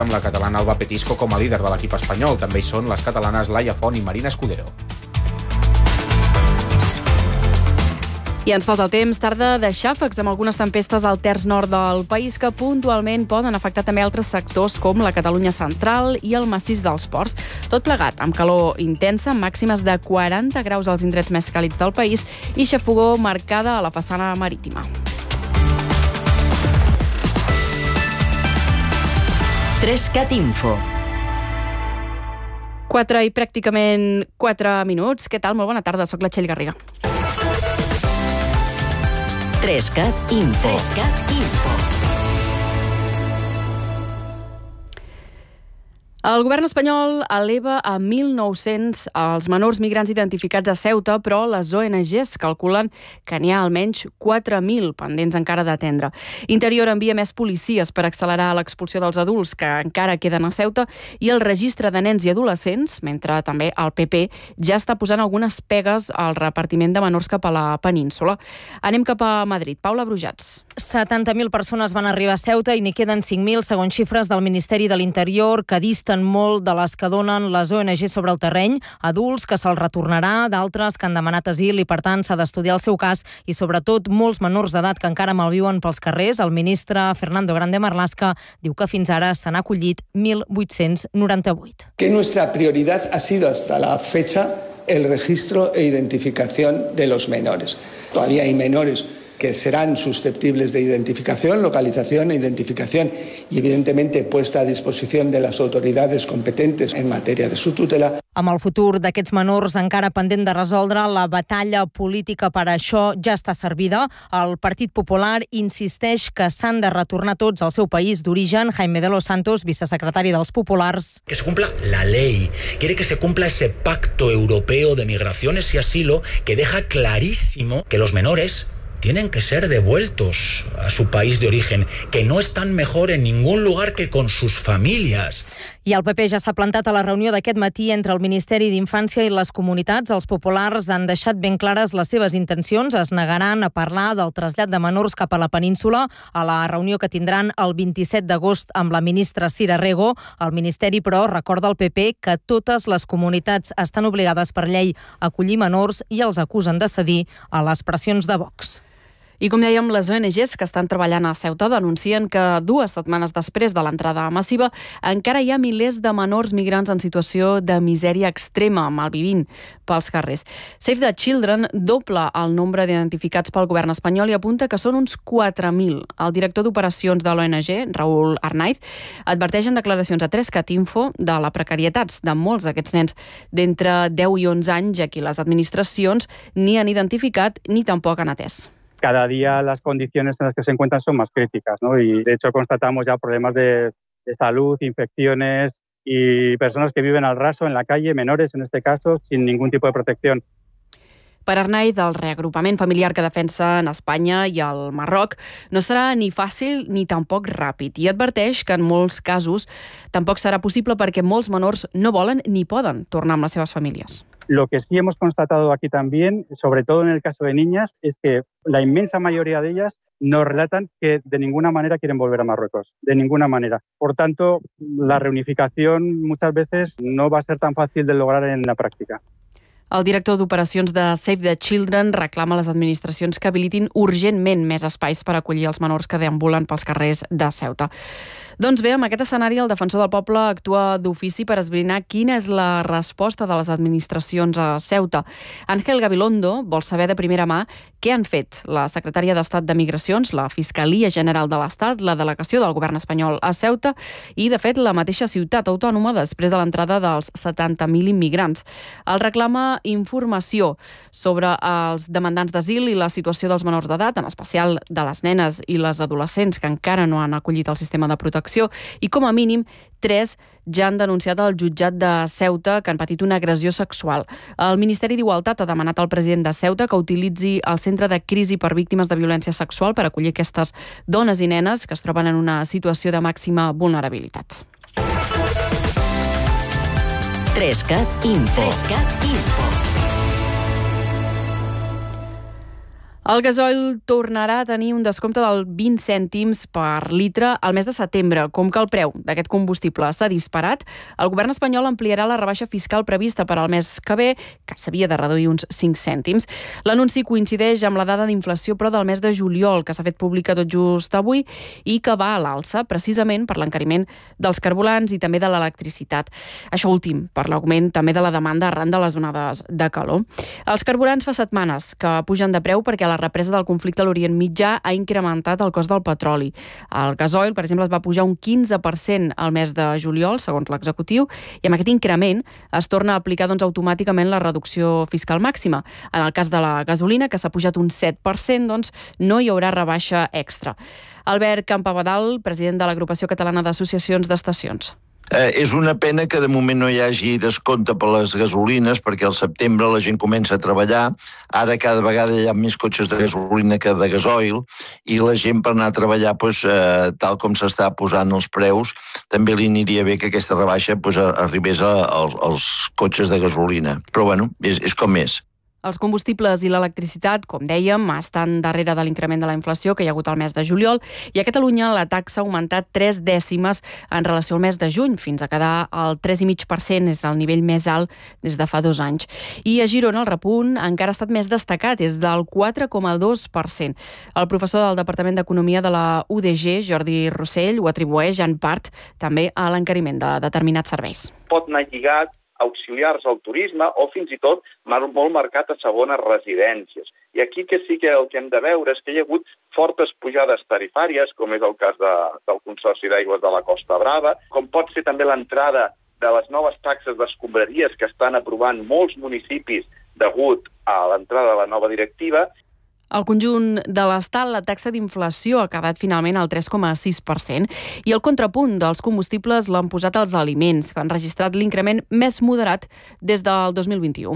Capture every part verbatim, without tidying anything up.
amb la catalana Alba Petisco com a líder de l'equip espanyol. També hi són les catalanes Laia Font i Marina Escudero. I ens falta el temps. Tarda de xàfecs amb algunes tempestes al terç nord del país que puntualment poden afectar també altres sectors com la Catalunya central i el massís dels Ports. Tot plegat amb calor intensa, màximes de quaranta graus als indrets més càlids del país i xafogor marcada a la façana marítima. Trescat Info. Quatre i pràcticament quatre minuts. Què tal? Molt bona tarda. Soc la Txell Garriga. Trescat Info. Trescat Info. El govern espanyol eleva a mil nou-cents els menors migrants identificats a Ceuta, però les O N Ges calculen que n'hi ha almenys quatre mil pendents encara d'atendre. Interior envia més policies per accelerar l'expulsió dels adults que encara queden a Ceuta i el registre de nens i adolescents, mentre també el P P ja està posant algunes pegues al repartiment de menors cap a la península. Anem cap a Madrid. Paula Brujats. setanta mil persones van arribar a Ceuta i n'hi queden cinc mil, segons xifres del Ministeri de l'Interior, que disten molt de les que donen les O N G sobre el terreny, adults que se'ls retornarà, d'altres que han demanat asil i, per tant, s'ha d'estudiar el seu cas i, sobretot, molts menors d'edat que encara malviuen pels carrers. El ministre Fernando Grande Marlaska diu que fins ara s'han acollit mil vuit-cents noranta-vuit. Que nuestra prioridad ha sido hasta la fecha el registro e identificación de los menores. Todavía hay menores que serán susceptibles de identificación, localización e identificación y, evidentemente, puesta a disposición de las autoridades competentes en materia de su tutela. Amb el futur d'aquests menors encara pendent de resoldre, la batalla política per a això ja està servida. El Partit Popular insisteix que s'han de retornar tots al seu país d'origen. Jaime de los Santos, vicesecretari dels Populars. Que se cumpla la ley. Quiere que se cumpla ese pacto europeo de migraciones y asilo que deja clarísimo que los menores tienen que ser devueltos a su país de origen, que no están mejor en ningún lugar que con sus familias. I el P P ja s'ha plantat a la reunió d'aquest matí entre el Ministeri d'Infància i les comunitats. Els populars han deixat ben clares les seves intencions. Es negaran a parlar del trasllat de menors cap a la península a la reunió que tindran el vint-i-set d'agost amb la ministra Sira Rego. El Ministeri, però, recorda al P P que totes les comunitats estan obligades per llei a acollir menors i els acusen de cedir a les pressions de Vox. I com dèiem, les O N Ges que estan treballant a Ceuta denuncien que dues setmanes després de l'entrada massiva encara hi ha milers de menors migrants en situació de misèria extrema, malvivint pels carrers. Save the Children dobla el nombre d'identificats pel govern espanyol i apunta que són uns quatre mil. El director d'operacions de l'O N G, Raúl Arnaiz, adverteix en declaracions a Trescat Info de la precarietat de molts d'aquests nens d'entre deu i onze anys, ja que les administracions ni han identificat ni tampoc han atès. Cada día las condiciones en las que se encuentran son más críticas, ¿no? Y de hecho constatamos ya problemas de, de salud, infecciones y personas que viven al raso en la calle, menores en este caso, sin ningún tipo de protección. Per Arnaiz, el reagrupament familiar que defensen Espanya i el Marroc no serà ni fàcil ni tampoc ràpid i adverteix que en molts casos tampoc serà possible perquè molts menors no volen ni poden tornar amb les seves famílies. Lo que sí hemos constatado aquí también, sobre todo en el caso de niñas, es que la inmensa mayoría de ellas nos relatan que de ninguna manera quieren volver a Marruecos, de ninguna manera. Por tanto, la reunificación muchas veces no va a ser tan fácil de lograr en la práctica. El director d'operacions de Save the Children reclama a les administracions que habilitin urgentment més espais per acollir els menors que deambulen pels carrers de Ceuta. Doncs bé, amb aquest escenari el defensor del poble actua d'ofici per esbrinar quina és la resposta de les administracions a Ceuta. Ángel Gabilondo vol saber de primera mà què han fet la secretària d'Estat de Migracions, la Fiscalia General de l'Estat, la delegació del govern espanyol a Ceuta i, de fet, la mateixa ciutat autònoma després de l'entrada dels setanta mil immigrants. El reclama informació sobre els demandants d'asil i la situació dels menors d'edat, en especial de les nenes i les adolescents que encara no han acollit el sistema de protecció i, com a mínim, tres ja han denunciat al jutjat de Ceuta que han patit una agressió sexual. El Ministeri d'Igualtat ha demanat al president de Ceuta que utilitzi el centre de crisi per víctimes de violència sexual per acollir aquestes dones i nenes que es troben en una situació de màxima vulnerabilitat. Trescat Info. Trescat Info. El gasoil tornarà a tenir un descompte del vint cèntims per litre al mes de setembre. Com que el preu d'aquest combustible s'ha disparat, el govern espanyol ampliarà la rebaixa fiscal prevista per al mes que ve, que s'havia de reduir uns cinc cèntims. L'anunci coincideix amb la dada d'inflació, però del mes de juliol, que s'ha fet pública tot just avui i que va a l'alça, precisament per l'encariment dels carburants i també de l'electricitat. Això últim, per l'augment també de la demanda arran de les onades de calor. Els carburants fa setmanes que pugen de preu perquè la represa del conflicte a l'Orient Mitjà ha incrementat el cost del petroli. El gasoil, per exemple, es va pujar un quinze per cent al mes de juliol, segons l'executiu, i amb aquest increment es torna a aplicar doncs, automàticament la reducció fiscal màxima. En el cas de la gasolina, que s'ha pujat un set per cent, doncs no hi haurà rebaixa extra. Albert Campabadal, president de l'Agrupació Catalana d'Associacions d'Estacions. Eh, és una pena que de moment no hi hagi descompte per les gasolines, perquè al setembre la gent comença a treballar. Ara cada vegada hi ha més cotxes de gasolina que de gasoil, i la gent per anar a treballar, doncs, eh, tal com s'està posant els preus, també li aniria bé que aquesta rebaixa doncs, arribés a, a, als cotxes de gasolina. Però bueno, és, és com és. Els combustibles i l'electricitat, com dèiem, estan darrere de l'increment de la inflació que hi ha hagut al mes de juliol, i a Catalunya la taxa ha augmentat tres dècimes en relació al mes de juny, fins a quedar al tres coma cinc per cent, és el nivell més alt des de fa dos anys. I a Girona el repunt encara ha estat més destacat, és del quatre coma dos per cent. El professor del Departament d'Economia de la U D G, Jordi Rossell, ho atribueix en part també a l'encariment de determinats serveis. Pot anar lligat auxiliars al turisme o fins i tot molt marcat a segones residències. I aquí que sí que el que hem de veure és que hi ha hagut fortes pujades tarifàries, com és el cas de, del Consorci d'Aigües de la Costa Brava, com pot ser també l'entrada de les noves taxes d'escombraries que estan aprovant molts municipis degut a l'entrada de la nova directiva. Al conjunt de l'Estat, la taxa d'inflació ha quedat finalment al tres coma sis per cent i el contrapunt dels combustibles l'han posat els aliments, que han registrat l'increment més moderat des del dos mil vint-i-u.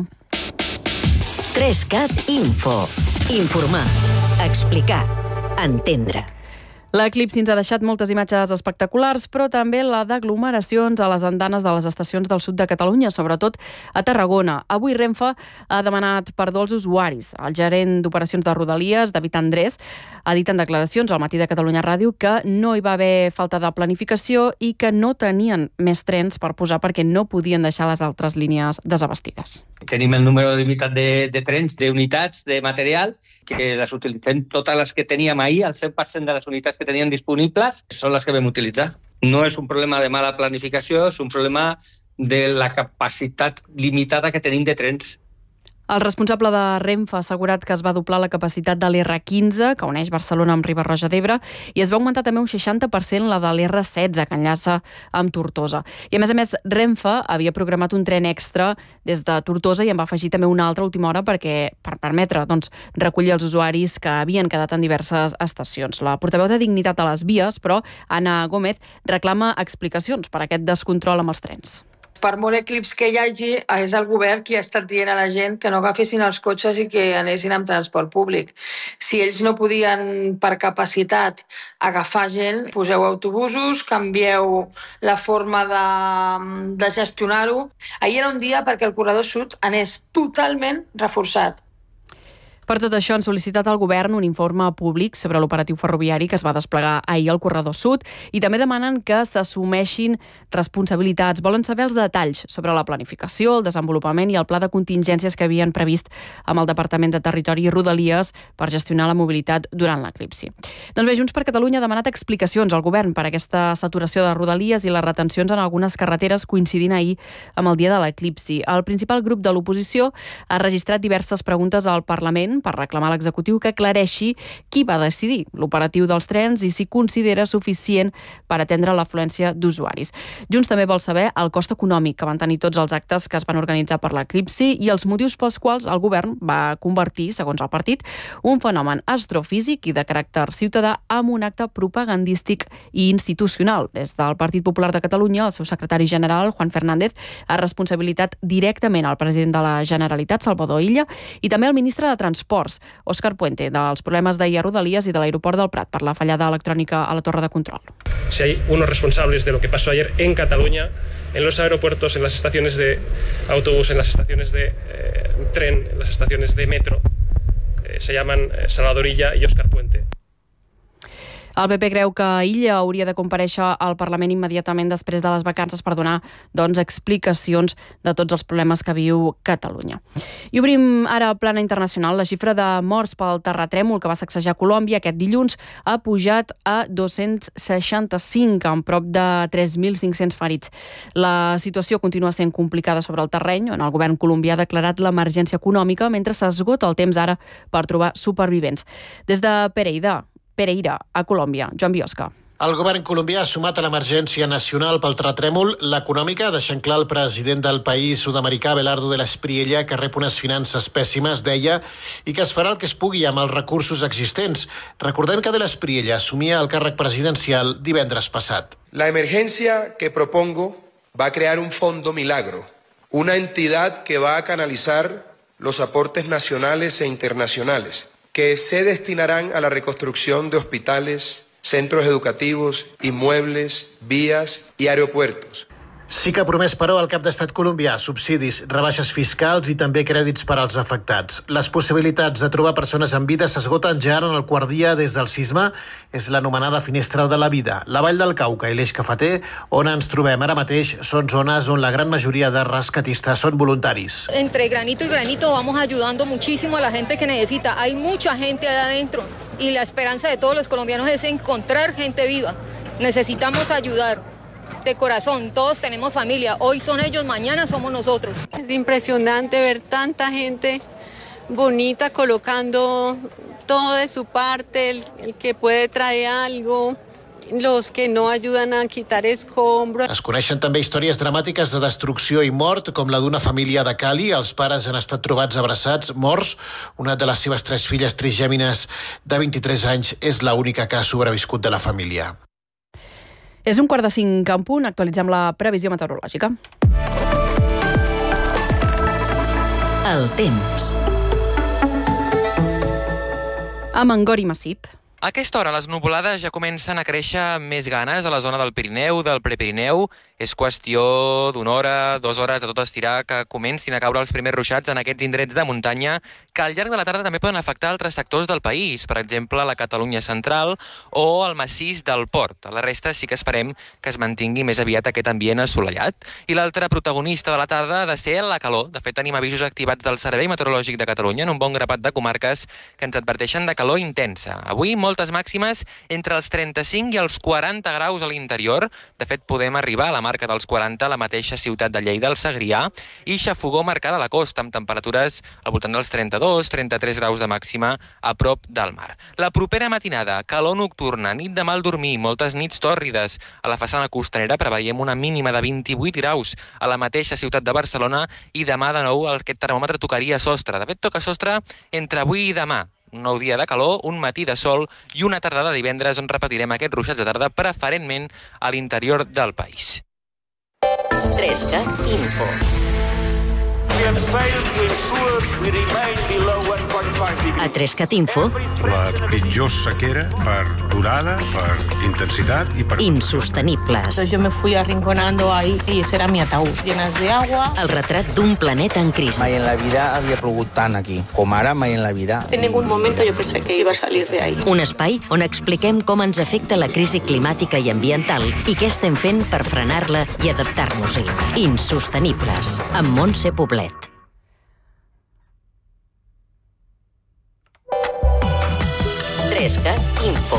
Trescat Info. Informar. Explicar. Entendre. L'eclipsi ens ha deixat moltes imatges espectaculars, però també la d'aglomeracions a les andanes de les estacions del sud de Catalunya, sobretot a Tarragona. Avui Renfe ha demanat perdó als usuaris. El gerent d'operacions de Rodalies, David Andrés, ha dit en declaracions al Matí de Catalunya Ràdio que no hi va haver falta de planificació i que no tenien més trens per posar perquè no podien deixar les altres línies desabastides. Tenim el número limitat de, de trens, d'unitats, de material, que les utilitzem totes les que teníem ahir, el cent per cent de les unitats que tenien disponibles són les que vam utilitzar. No és un problema de mala planificació, és un problema de la capacitat limitada que tenim de trens. El responsable de Renfe ha assegurat que es va doblar la capacitat de l'R quinze, que uneix Barcelona amb Riba-roja d'Ebre, i es va augmentar també un seixanta per cent la de l'R setze, que enllaça amb Tortosa. I a més a més, Renfe havia programat un tren extra des de Tortosa i en va afegir també una altra última hora perquè, per permetre doncs, recollir els usuaris que havien quedat en diverses estacions. La portaveu de Dignitat a les vies, però, Anna Gómez, reclama explicacions per aquest descontrol amb els trens. Per molt eclipsi que hi hagi, és el govern qui ha estat dient a la gent que no agafessin els cotxes i que anessin amb transport públic. Si ells no podien, per capacitat, agafar gent, poseu autobusos, canvieu la forma de, de gestionar-ho. Ahir era un dia perquè el corredor sud anés totalment reforçat. Per tot això han sol·licitat al govern un informe públic sobre l'operatiu ferroviari que es va desplegar ahir al corredor sud i també demanen que s'assumeixin responsabilitats. Volen saber els detalls sobre la planificació, el desenvolupament i el pla de contingències que havien previst amb el Departament de Territori i Rodalies per gestionar la mobilitat durant l'eclipsi. Doncs bé, Junts per Catalunya ha demanat explicacions al govern per aquesta saturació de Rodalies i les retencions en algunes carreteres coincidint ahir amb el dia de l'eclipsi. El principal grup de l'oposició ha registrat diverses preguntes al Parlament per reclamar a l'executiu que aclareixi qui va decidir l'operatiu dels trens i si considera suficient per atendre l'afluència d'usuaris. Junts també vol saber el cost econòmic que van tenir tots els actes que es van organitzar per l'eclipsi i els motius pels quals el govern va convertir, segons el partit, un fenomen astrofísic i de caràcter ciutadà amb un acte propagandístic i institucional. Des del Partit Popular de Catalunya, el seu secretari general, Juan Fernández, ha responsabilitat directament al president de la Generalitat, Salvador Illa, i també al ministre de Transport, Òscar Puente, dels problemes d'ahir a Rodalies i de l'aeroport del Prat per la fallada electrònica a la torre de control. Si hay unos responsables de lo que pasó ayer en Cataluña, en los aeropuertos, en las estaciones de autobús, en las estaciones de eh, tren, en las estaciones de metro, eh, se llaman Salvador Illa y Óscar Puente. El P P creu que Illa hauria de comparèixer al Parlament immediatament després de les vacances per donar doncs, explicacions de tots els problemes que viu Catalunya. I obrim ara plana internacional. La xifra de morts pel terratrèmol que va sacsejar Colòmbia aquest dilluns ha pujat a dos-cents seixanta-cinc, amb prop de tres mil cinc-cents ferits. La situació continua sent complicada sobre el terreny, on el govern colombià ha declarat l'emergència econòmica mentre s'esgota el temps ara per trobar supervivents. Des de Pereira, Pereira, a Colòmbia. Joan Biosca. El govern colombià ha sumat a l'emergència nacional pel terratrèmol l'econòmica, deixant clar el president del país sud-americà, Abelardo de la Espriella, que rep unes finances pèssimes, deia, i que es farà el que es pugui amb els recursos existents. Recordem que de la Espriella assumia el càrrec presidencial divendres passat. La emergencia que propongo va a crear un fondo milagro, una entidad que va a canalizar los aportes nacionales e internacionales, que se destinarán a la reconstrucción de hospitales, centros educativos, inmuebles, vías y aeropuertos. Sí que ha promès, però, el cap d'estat colombià subsidis, rebaixes fiscals i també crèdits per als afectats. Les possibilitats de trobar persones en vida s'esgoten ja en el quart dia des del sisme. És l'anomenada finestra de la vida. La Vall del Cauca i l'Eix Cafeter, on ens trobem ara mateix, són zones on la gran majoria de rescatistes són voluntaris. Entre granito y granito vamos ayudando muchísimo a la gente que necesita. Hay mucha gente allá adentro y la esperanza de todos los colombianos es encontrar gente viva. Necesitamos ayudar. De corazón, todos tenemos familia. Hoy son ellos, mañana somos nosotros. Es impresionante ver tanta gente bonita colocando todo de su parte, el, el que puede traer algo, los que no ayudan a quitar escombros. Es coneixen també històries dramàtiques de destrucció i mort, com la d'una família de Cali. Els pares han estat trobats abraçats, morts. Una de les seves tres filles trigèmines de vint-i-tres anys és l'única que ha sobreviscut de la família. És un quart de cinc en punt, actualitzem la previsió meteorològica. El temps. A Mangor i Massip. A aquesta hora les nuvolades ja comencen a créixer amb més ganes a la zona del Pirineu, del Prepirineu. És qüestió d'una hora, dues hores de tot estirar que comencin a caure els primers ruixats en aquests indrets de muntanya que al llarg de la tarda també poden afectar altres sectors del país, per exemple la Catalunya central o el massís del Port. A la resta sí que esperem que es mantingui més aviat aquest ambient assolellat. I l'altre protagonista de la tarda ha de ser la calor. De fet, tenim avisos activats del Servei Meteorològic de Catalunya en un bon grapat de comarques que ens adverteixen de calor intensa. Avui, moltes màximes entre els trenta-cinc i els quaranta graus a l'interior. De fet, podem arribar a la marca dels quaranta a la mateixa ciutat de Lleida, al Segrià, i xafogó marcada a la costa, amb temperatures al voltant dels trenta-dos trenta-tres graus de màxima a prop del mar. La propera matinada, calor nocturna, nit de mal dormir, moltes nits tòrrides. A la façana costanera preveiem una mínima de vint-i-vuit graus a la mateixa ciutat de Barcelona i demà de nou aquest termòmetre tocaria sostre. De fet, toca sostre entre avui i demà. Un nou dia de calor, un matí de sol i una tardada de divendres on repetirem aquests ruixats de tarda preferentment a l'interior del país. Trescat Info. A Trescat Info. La pitjor sequera per durada, per intensitat i per... Insostenibles. Yo me fui arrinconando ahí y ese era mi ataúd, llenas de agua. El retrat d'un planeta en crisi. Mai en la vida havia plogut tant aquí, com ara mai en la vida. En ningún momento yo pensé que iba a salir de ahí. Un espai on expliquem com ens afecta la crisi climàtica i ambiental i què estem fent per frenar-la i adaptar-nos-hi. Insostenibles, amb Montse Poblet. Trescat Info.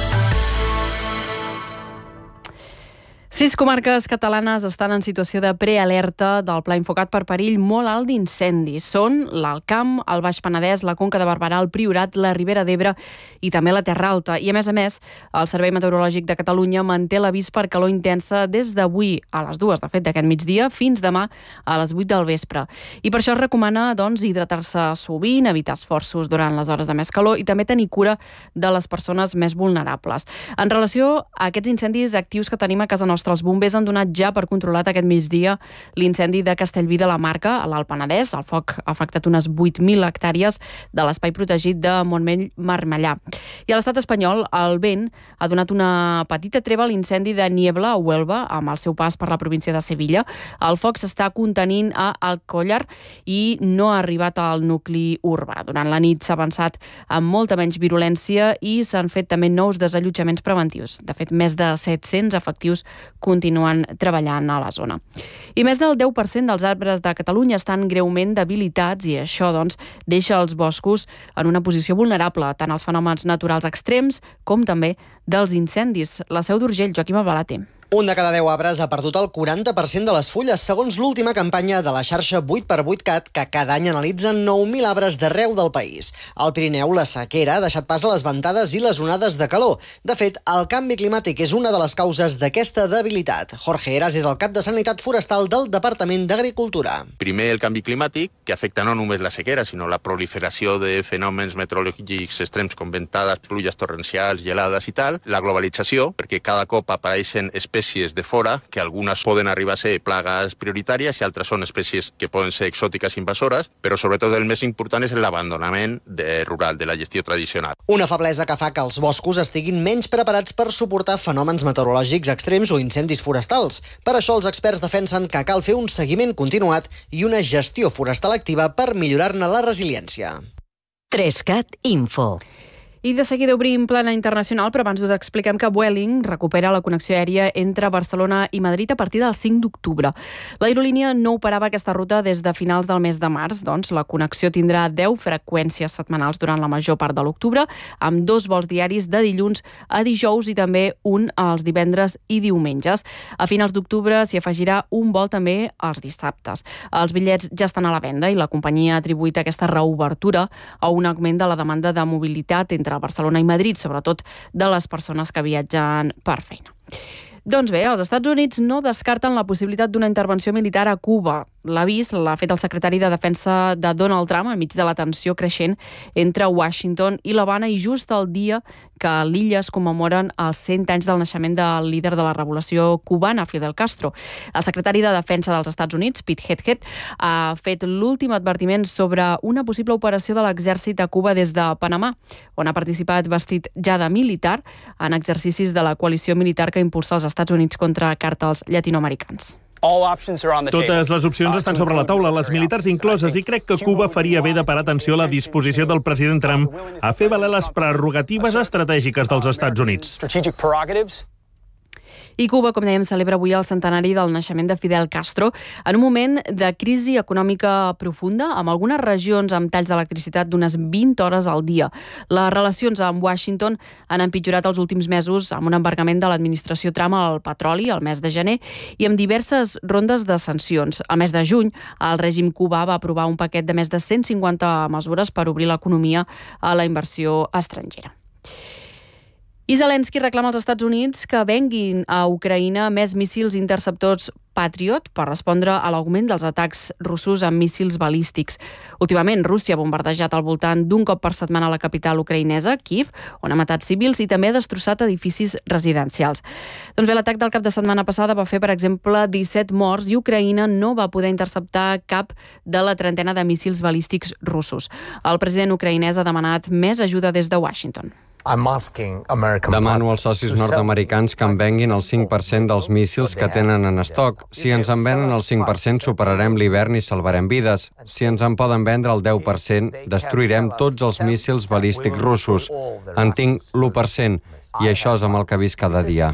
Sis comarques catalanes estan en situació de prealerta del Pla Infocat per perill molt alt d'incendis. Són l'Alt Camp, el Baix Penedès, la Conca de Barberà, el Priorat, la Ribera d'Ebre i també la Terra Alta. I a més a més, el Servei Meteorològic de Catalunya manté l'avís per calor intensa des d'avui a les dues, de fet, d'aquest migdia, fins demà a les vuit del vespre. I per això es recomana, doncs, hidratar-se sovint, evitar esforços durant les hores de més calor i també tenir cura de les persones més vulnerables. En relació a aquests incendis actius que tenim a casa nostra, sostre. Els bombers han donat ja per controlat aquest migdia l'incendi de Castellví de la Marca, a l'Alt Penedès. El foc ha afectat unes vuit mil hectàrees de l'espai protegit de Montmell-Marmellà. I a l'estat espanyol, el vent ha donat una petita treva a l'incendi de Niebla a Huelva, amb el seu pas per la província de Sevilla. El foc s'està contenint a Alcollar i no ha arribat al nucli urbà. Durant la nit s'ha avançat amb molta menys virulència i s'han fet també nous desallotjaments preventius. De fet, més de set-cents efectius continuen treballant a la zona. I més del deu per cent dels arbres de Catalunya estan greument debilitats i això, doncs, deixa els boscos en una posició vulnerable, tant als fenòmens naturals extrems com també dels incendis. La Seu d'Urgell, Joaquim Albalate. Un de cada deu arbres ha perdut el quaranta per cent de les fulles, segons l'última campanya de la xarxa vuit per vuit cat, que cada any analitza nou mil arbres d'arreu del país. Al Pirineu, la sequera ha deixat pas a les ventades i les onades de calor. De fet, el canvi climàtic és una de les causes d'aquesta debilitat. Jorge Heras és el cap de Sanitat Forestal del Departament d'Agricultura. Primer, el canvi climàtic, que afecta no només la sequera, sinó la proliferació de fenòmens meteorològics extrems com ventades, pluges torrencials, gelades i tal. La globalització, perquè cada cop apareixen espècies de fora, que algunes poden arribar a ser plagues prioritàries i altres són espècies que poden ser exòtiques invasores, però sobretot el més important és l'abandonament de rural, de la gestió tradicional. Una feblesa que fa que els boscos estiguin menys preparats per suportar fenòmens meteorològics extrems o incendis forestals. Per això els experts defensen que cal fer un seguiment continuat i una gestió forestal activa per millorar-ne la resiliència. tres cat Info. I de seguida obrim plana internacional, però abans us expliquem que Vueling recupera la connexió aèria entre Barcelona i Madrid a partir del cinc d'octubre. L'aerolínia no operava aquesta ruta des de finals del mes de març, doncs la connexió tindrà deu freqüències setmanals durant la major part de l'octubre, amb dos vols diaris de dilluns a dijous i també un els divendres i diumenges. A finals d'octubre s'hi afegirà un vol també els dissabtes. Els bitllets ja estan a la venda i la companyia ha atribuït aquesta reobertura a un augment de la demanda de mobilitat entre a Barcelona i Madrid, sobretot de les persones que viatgen per feina. Doncs bé, els Estats Units no descarten la possibilitat d'una intervenció militar a Cuba. L'avís l'ha fet el secretari de Defensa de Donald Trump enmig de la tensió creixent entre Washington i l'Havana i just el dia que a l'illa es commemoren els cent anys del naixement del líder de la revolució cubana, Fidel Castro. El secretari de Defensa dels Estats Units, Pete Hegseth, ha fet l'últim advertiment sobre una possible operació de l'exèrcit a Cuba des de Panamà, on ha participat vestit ja de militar en exercicis de la coalició militar que impulsa els Estats Units contra càrtels llatinoamericans. Totes les opcions estan sobre la taula, les militars incloses, i crec que Cuba faria bé de parar atenció a la disposició del president Trump a fer valer les prerrogatives estratègiques dels Estats Units. I Cuba, com dèiem, celebra avui el centenari del naixement de Fidel Castro en un moment de crisi econòmica profunda, amb algunes regions amb talls d'electricitat d'unes vint hores al dia. Les relacions amb Washington han empitjorat els últims mesos amb un embargament de l'administració Trump al petroli el mes de gener i amb diverses rondes de sancions. Al mes de juny, el règim cubà va aprovar un paquet de més de cent cinquanta mesures per obrir l'economia a la inversió estrangera. I Zelensky reclama als Estats Units que venguin a Ucraïna més míssils interceptors Patriot per respondre a l'augment dels atacs russos amb míssils balístics. Últimament, Rússia ha bombardejat al voltant d'un cop per setmana a la capital ucraïnesa, Kiev, on ha matat civils i també ha destrossat edificis residencials. Doncs bé, l'atac del cap de setmana passada va fer, per exemple, disset morts i Ucraïna no va poder interceptar cap de la trentena de míssils balístics russos. El president ucraïnès ha demanat més ajuda des de Washington. Demano als socis nord-americans que em venguin el cinc per cent dels míssils que tenen en estoc. Si ens en venen el cinc per cent, superarem l'hivern i salvarem vides. Si ens en poden vendre el deu per cent, destruirem tots els míssils balístics russos. En tinc l'u per cent, i això és amb el que visc cada dia.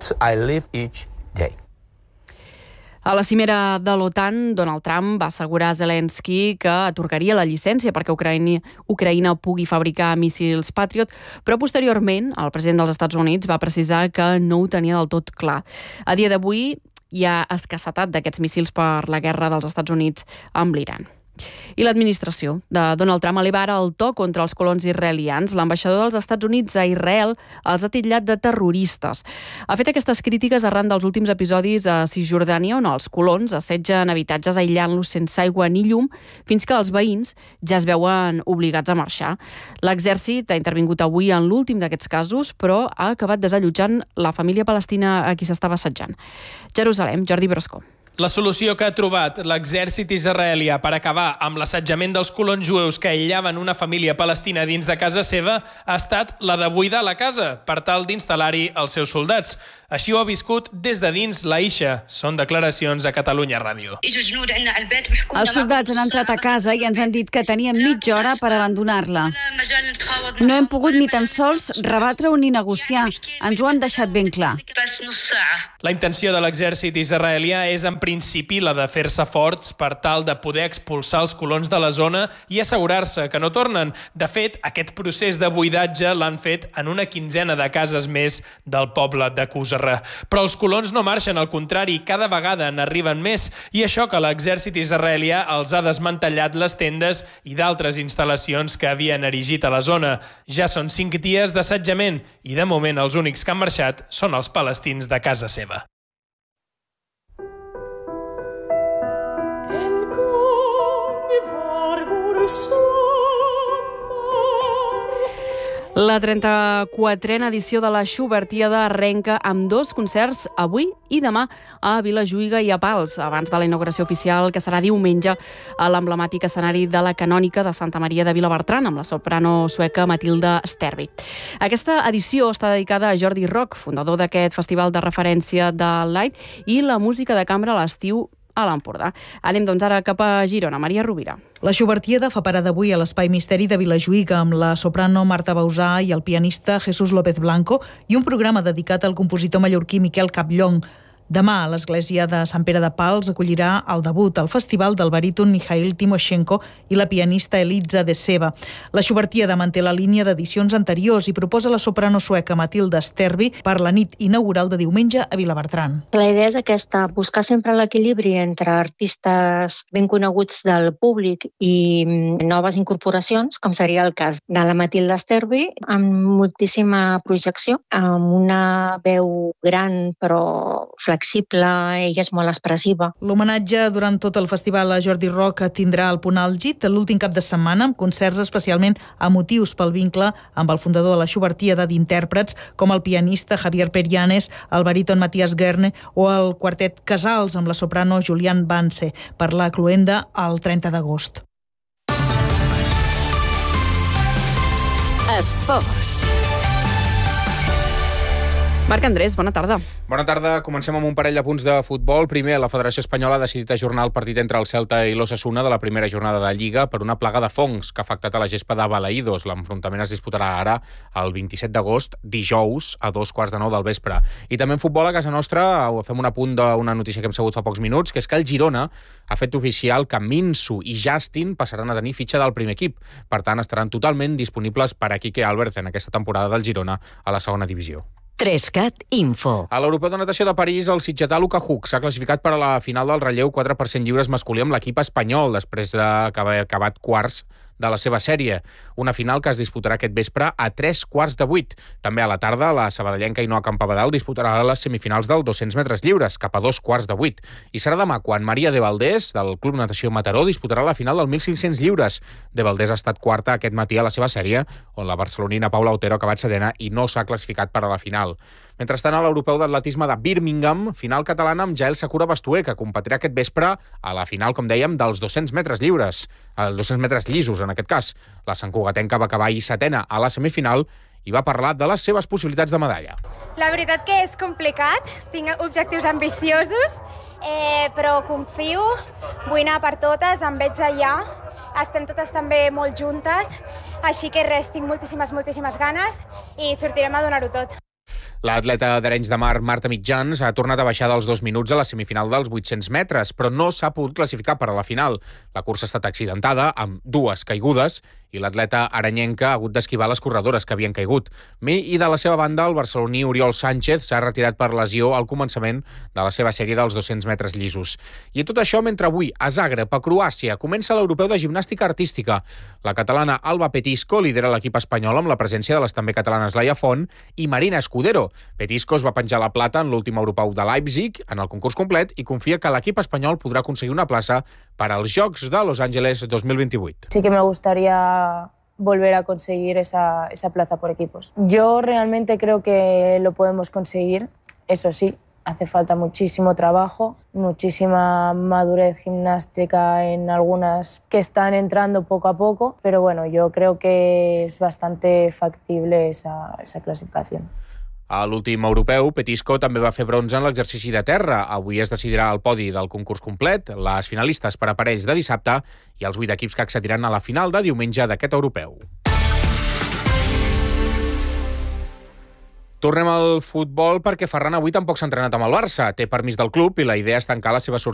A la cimera de l'OTAN, Donald Trump va assegurar a Zelensky que atorgaria la llicència perquè Ucraïna, Ucraïna pugui fabricar míssils Patriot, però posteriorment el president dels Estats Units va precisar que no ho tenia del tot clar. A dia d'avui hi ha escassetat d'aquests míssils per la guerra dels Estats Units amb l'Iran. I l'administració de Donald Trump eleva ara el to contra els colons israelians. L'ambaixador dels Estats Units a Israel els ha titllat de terroristes. Ha fet aquestes crítiques arran dels últims episodis a Cisjordània, on els colons assetgen habitatges aïllant-los sense aigua ni llum, fins que els veïns ja es veuen obligats a marxar. L'exèrcit ha intervingut avui en l'últim d'aquests casos, però ha acabat desallotjant la família palestina a qui s'estava assetjant. Jerusalem, Jordi Brascó. La solució que ha trobat l'exèrcit israelià per acabar amb l'assetjament dels colons jueus que aïllaven una família palestina dins de casa seva ha estat la de buidar la casa per tal d'instal·lar-hi els seus soldats. Així ho ha viscut des de dins l'Aisha. Són declaracions a Catalunya Ràdio. Els soldats han entrat a casa i ens han dit que teníem mitja hora per abandonar-la. No hem pogut ni tan sols rebatre-ho ni negociar. Ens ho han deixat ben clar. La intenció de l'exèrcit israelià és en principi la de fer-se forts per tal de poder expulsar els colons de la zona i assegurar-se que no tornen. De fet, aquest procés de buidatge l'han fet en una quinzena de cases més del poble de Kusra. Però els colons no marxen, al contrari, cada vegada n'arriben més, i això que l'exèrcit israelià els ha desmantellat les tendes i d'altres instal·lacions que havien erigit a la zona. Ja són cinc dies d'assetjament i de moment els únics que han marxat són els palestins de casa seva. La trenta-quatrena edició de la Schubertiada arrenca amb dos concerts avui i demà a Vilajuïga i a Pals, abans de la inauguració oficial que serà diumenge a l'emblemàtic escenari de la Canònica de Santa Maria de Vilabertran amb la soprano sueca Matilda Sterby. Aquesta edició està dedicada a Jordi Rock, fundador d'aquest festival de referència de Light i la música de cambra a l'estiu a l'Empordà. Anem doncs ara cap a Girona. Maria Rovira. La Schubertiada fa parada avui a l'Espai Misteri de Vilajuïga amb la soprano Marta Bausà i el pianista Jesús López Blanco i un programa dedicat al compositor mallorquí Miquel Capllong. Demà, l'església de Sant Pere de Pals acollirà el debut al festival del baríton Mikhail Timoshenko i la pianista Elitza de Seba. La Schubertiada manté la línia d'edicions anteriors i proposa la soprano sueca Matilda Sterby per la nit inaugural de diumenge a Vilabertran. La idea és aquesta, buscar sempre l'equilibri entre artistes ben coneguts del públic i noves incorporacions, com seria el cas de la Matilda Sterby, amb moltíssima projecció, amb una veu gran però flexible, ella és molt expressiva. L'homenatge durant tot el festival a Jordi Rock tindrà el punt àlgid l'últim cap de setmana amb concerts especialment emotius pel vincle amb el fundador de la Schubertiada d'intèrprets com el pianista Javier Perianes, el baríton Matías Guerne o el quartet Casals amb la soprano Julián Vance per la cloenda el trenta d'agost. Esports. Marc Andrés, bona tarda. Bona tarda. Comencem amb un parell de punts de futbol. Primer, la Federació Espanyola ha decidit ajornar el partit entre el Celta i l'Osasuna de la primera jornada de Lliga per una plaga de fongs que ha afectat a la gespa de Balaïdos. L'enfrontament es disputarà ara el vint-i-set d'agost, dijous, a dos quarts de nou del vespre. I també en futbol a casa nostra fem un apunt d'una notícia que hem sabut fa pocs minuts, que és que el Girona ha fet oficial que Minsu i Justin passaran a tenir fitxa del primer equip. Per tant, estaran totalment disponibles per a Quique Álvarez en aquesta temporada del Girona a la segona divisió. Trescat Info. A l'Europeu de Natació de París, el sitgetà Luka Hug s'ha classificat per a la final del relleu quatre per cent lliures masculí amb l'equip espanyol, després d'haver acabat quarts de la seva sèrie. Una final que es disputarà aquest vespre a tres quarts de vuit. També a la tarda, la sabadellenca Ainhoa Campabadal disputarà les semifinals del dos-cents metres lliures, cap a dos quarts de vuit. I serà demà quan Maria de Valdés, del Club Natació Mataró, disputarà la final del mil cinc-cents lliures. De Valdés ha estat quarta aquest matí a la seva sèrie, on la barcelonina Paula Otero ha acabat setena i no s'ha classificat per a la final. Mentrestant, a l'Europeu d'Atletisme de Birmingham, final catalana amb Jael Sakura Bastué, que competirà aquest vespre a la final, com dèiem, dels dos-cents metres lliures, els dos-cents metres llisos, en aquest cas. La santcugatenca va acabar ahir setena a la semifinal i va parlar de les seves possibilitats de medalla. La veritat que és complicat, tinc objectius ambiciosos, eh, però confio, vull anar per totes, em veig allà, estem totes també molt juntes, així que res, tinc moltíssimes, moltíssimes ganes i sortirem a donar-ho tot. L'atleta d'Arenys de Mar, Marta Mitjans, ha tornat a baixar dels dos minuts a la semifinal dels vuit-cents metres, però no s'ha pogut classificar per a la final. La cursa ha estat accidentada, amb dues caigudes, i l'atleta aranyenca ha hagut d'esquivar les corredores que havien caigut. I de la seva banda, el barceloní Oriol Sánchez s'ha retirat per lesió al començament de la seva sèrie dels dos-cents metres llisos. I tot això mentre avui, a Zagreb, a Croàcia, comença l'Europeu de Gimnàstica Artística. La catalana Alba Petisco lidera l'equip espanyol amb la presència de les també catalanes Laia Font i Marina Escudero. Petisco es va penjar la plata en l'últim europeu de Leipzig, en el concurs complet, i confia que l'equip espanyol podrà aconseguir una plaça per als Jocs de Los Ángeles dos mil vint-i-vuit. Sí que me gustaría volver a conseguir esa, esa plaza por equipos. Yo realmente creo que lo podemos conseguir, eso sí, hace falta muchísimo trabajo, muchísima madurez gimnástica en algunas que están entrando poco a poco, pero bueno, yo creo que es bastante factible esa, esa clasificación. A l'últim europeu, Petisco també va fer bronze en l'exercici de terra. Avui es decidirà el podi del concurs complet, les finalistes per aparells de dissabte i els vuit equips que accediran a la final de diumenge d'aquest europeu. Tornem al futbol perquè Ferran avui tampoc s'ha entrenat amb el Barça. Té permís del club i la idea és tancar la seva sortida